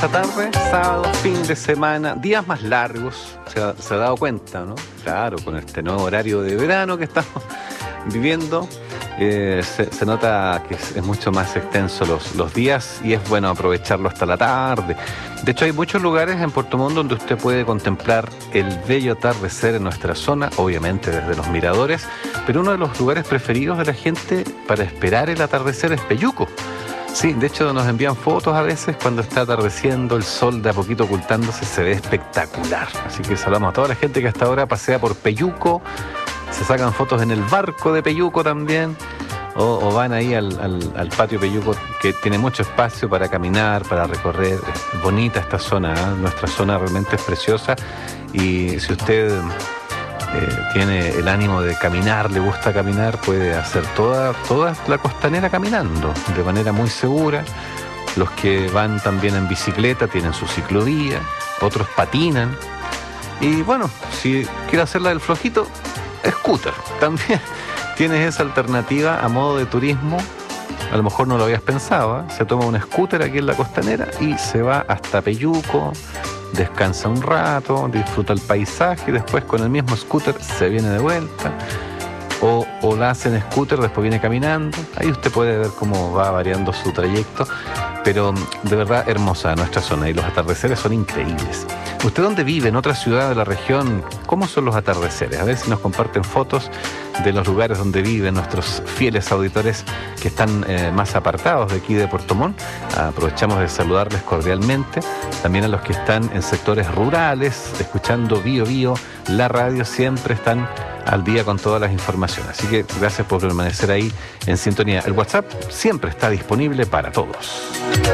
esta tarde, sábado, fin de semana, días más largos, se ha dado cuenta, ¿no? Claro, con este nuevo horario de verano que estamos viviendo, se nota que es mucho más extenso los días y es bueno aprovecharlo hasta la tarde. De hecho, hay muchos lugares en Puerto Montt donde usted puede contemplar el bello atardecer en nuestra zona, obviamente desde los miradores, pero uno de los lugares preferidos de la gente para esperar el atardecer es Peyuco. Sí, de hecho nos envían fotos a veces cuando está atardeciendo, el sol de a poquito ocultándose, se ve espectacular. Así que saludamos a toda la gente que hasta ahora pasea por Peyuco, se sacan fotos en el barco de Peyuco también, o van ahí al patio Peyuco, que tiene mucho espacio para caminar, para recorrer. Es bonita esta zona, ¿eh? Nuestra zona realmente es preciosa y si usted tiene el ánimo de caminar, le gusta caminar, puede hacer toda la costanera caminando de manera muy segura. Los que van también en bicicleta tienen su ciclovía, otros patinan y bueno, si quiere hacerla del flojito, scooter también tienes esa alternativa a modo de turismo. A lo mejor no lo habías pensado, ¿eh? Se toma un scooter aquí en la costanera y se va hasta Peyuco, descansa un rato, disfruta el paisaje y después con el mismo scooter se viene de vuelta. O la hace en scooter, después viene caminando. Ahí usted puede ver cómo va variando su trayecto, pero de verdad hermosa nuestra zona y los atardeceres son increíbles. ¿Usted dónde vive? ¿En otra ciudad de la región? ¿Cómo son los atardeceres? A ver si nos comparten fotos de los lugares donde viven nuestros fieles auditores que están más apartados de aquí de Puerto Montt. Aprovechamos de saludarles cordialmente. También a los que están en sectores rurales, escuchando Bío Bío, la radio, siempre están al día con todas las informaciones. Así que gracias por permanecer ahí en sintonía. El WhatsApp siempre está disponible para todos.